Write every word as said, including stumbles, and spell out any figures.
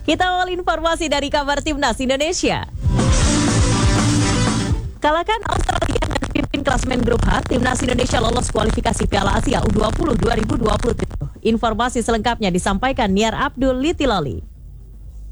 Kita awal informasi dari kabar Timnas Indonesia. Kalahkan Australia dan pimpin klasemen grup H, Timnas Indonesia lolos kualifikasi Piala Asia U dua puluh dua ribu dua puluh tujuh. Informasi selengkapnya disampaikan Niar Abdul Litilali.